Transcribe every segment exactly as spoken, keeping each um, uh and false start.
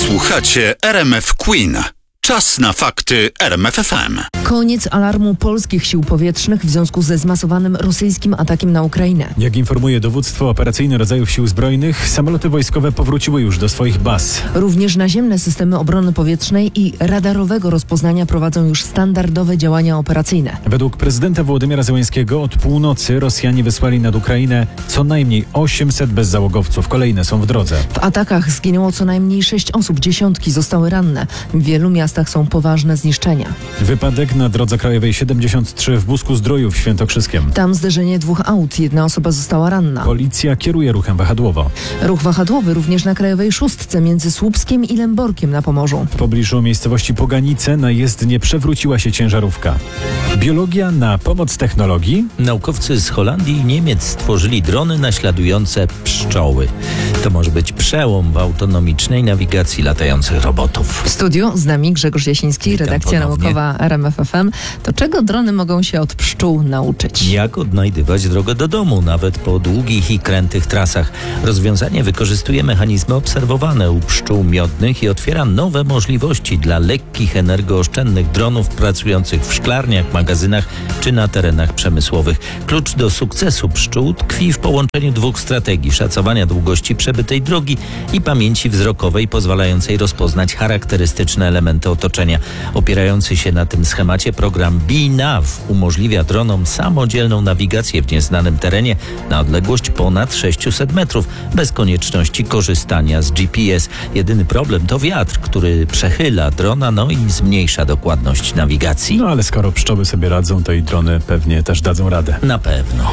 Słuchacie R M F Queen. Czas na fakty R M F F M. Koniec alarmu polskich sił powietrznych w związku ze zmasowanym rosyjskim atakiem na Ukrainę. Jak informuje dowództwo operacyjne rodzajów sił zbrojnych, samoloty wojskowe powróciły już do swoich baz. Również naziemne systemy obrony powietrznej i radarowego rozpoznania prowadzą już standardowe działania operacyjne. Według prezydenta Wołodymyra Zełenskiego od północy Rosjanie wysłali nad Ukrainę co najmniej osiemset bezzałogowców. Kolejne są w drodze. W atakach zginęło co najmniej sześć osób, dziesiątki zostały ranne. W wielu miastach są poważne zniszczenia. Wypadek na drodze krajowej siedemdziesiąt trzy w Busku-Zdróju w Świętokrzyskiem. Tam zderzenie dwóch aut, jedna osoba została ranna. Policja kieruje ruchem wahadłowo. Ruch wahadłowy również na krajowej szóstce między Słupskiem i Lęborkiem na Pomorzu. W pobliżu miejscowości Poganice na jezdnię przewróciła się ciężarówka. Biologia na pomoc technologii. Naukowcy z Holandii i Niemiec stworzyli drony naśladujące pszczoły. To może być przełom w autonomicznej nawigacji latających robotów. W studiu z nami Grzegorz Jasiński, Witam redakcja ponownie. naukowa R M F F M. To czego drony mogą się od pszczół nauczyć? Jak odnajdywać drogę do domu, nawet po długich i krętych trasach. Rozwiązanie wykorzystuje mechanizmy obserwowane u pszczół miodnych i otwiera nowe możliwości dla lekkich, energooszczędnych dronów pracujących w szklarniach, magazynach czy na terenach przemysłowych. Klucz do sukcesu pszczół tkwi w połączeniu dwóch strategii: szacowania długości przebytej drogi i pamięci wzrokowej pozwalającej rozpoznać charakterystyczne elementy otoczenia. Opierający się na tym schemacie program BeNav umożliwia dronom samodzielną nawigację w nieznanym terenie na odległość ponad sześćset metrów, bez konieczności korzystania z G P S. Jedyny problem to wiatr, który przechyla drona, no i zmniejsza dokładność nawigacji. No ale skoro pszczoły sobie radzą, to i drony pewnie też dadzą radę. Na pewno.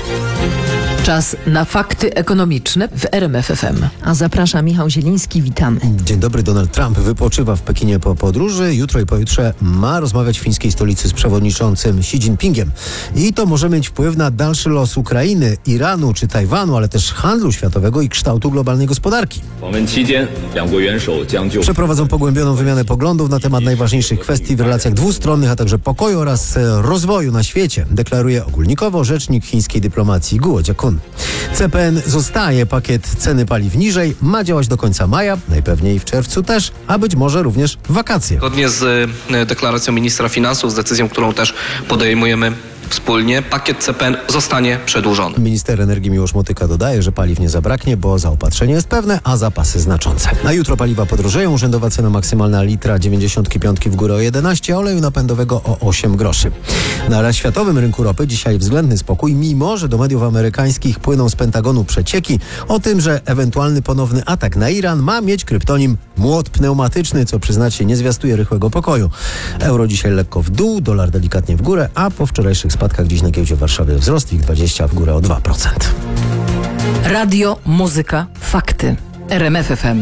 Czas na fakty ekonomiczne w R M F F M. A zaprasza Michał Zieliński, witamy. Dzień dobry. Donald Trump wypoczywa w Pekinie po podróży. Jutro i pojutrze ma rozmawiać w fińskiej stolicy z przewodniczącym Xi Jinpingiem. I to może mieć wpływ na dalszy los Ukrainy, Iranu czy Tajwanu, ale też handlu światowego i kształtu globalnej gospodarki. Przeprowadzą pogłębioną wymianę poglądów na temat najważniejszych kwestii w relacjach dwustronnych, a także pokoju oraz rozwoju na świecie, deklaruje ogólnikowo rzecznik chińskiej dyplomacji Guo Jiakun. C P N zostaje, pakiet ceny paliw niżej, ma działać do końca maja, najpewniej w czerwcu też, a być może również w wakacje. Zgodnie z deklaracją ministra finansów, z decyzją, którą też podejmujemy wspólnie, pakiet C P N zostanie przedłużony. Minister energii Miłosz Motyka dodaje, że paliw nie zabraknie, bo zaopatrzenie jest pewne, a zapasy znaczące. Na jutro paliwa podrożeją. Urzędowa cena maksymalna litra dziewięćdziesiąt pięć w górę o jedenaście, a oleju napędowego o osiem groszy. Na światowym rynku ropy dzisiaj względny spokój, mimo że do mediów amerykańskich płyną z Pentagonu przecieki o tym, że ewentualny ponowny atak na Iran ma mieć kryptonim młot pneumatyczny, co przyznać się nie zwiastuje rychłego pokoju. Euro dzisiaj lekko w dół, dolar delikatnie w górę, a po wczorajszych spadkach dziś na giełdzie w Warszawie wzrost, WIG dwadzieścia w górę o dwa procent. Radio, muzyka, fakty. R M F F M.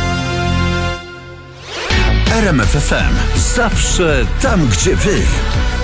R M F F M. Zawsze tam, gdzie wy.